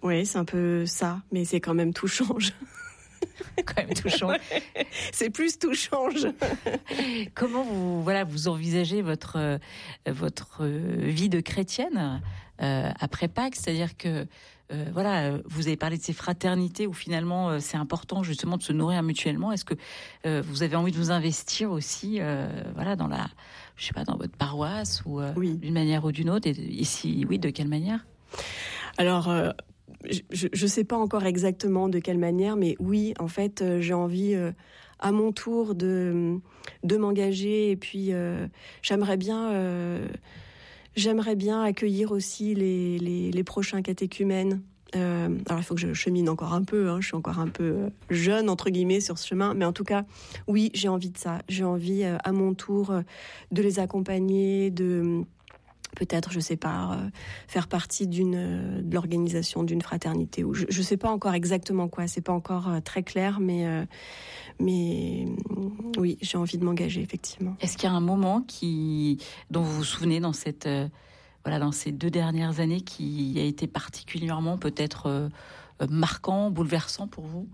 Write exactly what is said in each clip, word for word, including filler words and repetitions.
Oui, c'est un peu ça, mais c'est quand même tout change. Quand même tout change. C'est plus tout change. Comment vous voilà vous envisagez votre euh, votre euh, vie de chrétienne euh, après Pâques, c'est-à-dire que euh, voilà, vous avez parlé de ces fraternités où finalement euh, c'est important justement de se nourrir mutuellement. Est-ce que euh, vous avez envie de vous investir aussi euh, voilà dans la je sais pas dans votre paroisse ou euh, oui. d'une manière ou d'une autre, et, et si oui, de quelle manière? Alors euh... Je ne sais pas encore exactement de quelle manière, mais oui, en fait, euh, j'ai envie euh, à mon tour de, de m'engager. Et puis, euh, j'aimerais bien, euh, j'aimerais bien accueillir aussi les, les, les prochains catéchumènes. Euh, alors, il faut que je chemine encore un peu. Hein, je suis encore un peu jeune, entre guillemets, sur ce chemin. Mais en tout cas, oui, j'ai envie de ça. J'ai envie, euh, à mon tour, euh, de les accompagner, de... peut-être, je sais pas, euh, faire partie d'une euh, de l'organisation d'une fraternité ou je, je sais pas encore exactement quoi, c'est pas encore euh, très clair, mais euh, mais euh, oui, j'ai envie de m'engager effectivement. Est-ce qu'il y a un moment qui dont vous vous souvenez dans cette euh, voilà dans ces deux dernières années qui a été particulièrement peut-être euh, marquant, bouleversant pour vous?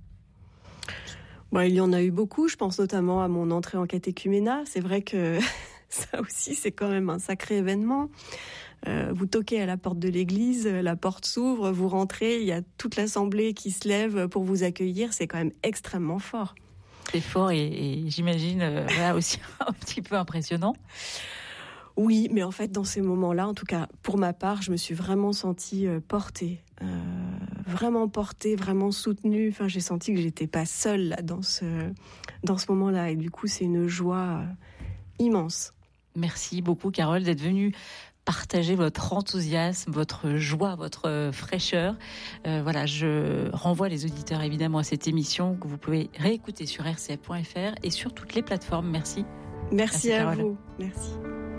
Bon, il y en a eu beaucoup. Je pense notamment à mon entrée en catéchuménat. C'est vrai que ça aussi, c'est quand même un sacré événement. Euh, vous toquez à la porte de l'église, la porte s'ouvre, vous rentrez, il y a toute l'assemblée qui se lève pour vous accueillir. C'est quand même extrêmement fort. C'est fort et, et j'imagine euh, là aussi un petit peu impressionnant. Oui, mais en fait, dans ces moments-là, en tout cas, pour ma part, je me suis vraiment sentie euh, portée. Euh, vraiment portée, vraiment soutenue. Enfin, j'ai senti que j'étais pas seule là, dans ce, dans ce moment-là. Et du coup, c'est une joie euh, immense. Merci beaucoup, Carole, d'être venue partager votre enthousiasme, votre joie, votre fraîcheur. Euh, voilà, je renvoie les auditeurs évidemment à cette émission que vous pouvez réécouter sur r c f point f r et sur toutes les plateformes. Merci. Merci, Merci à Carole. vous. Merci.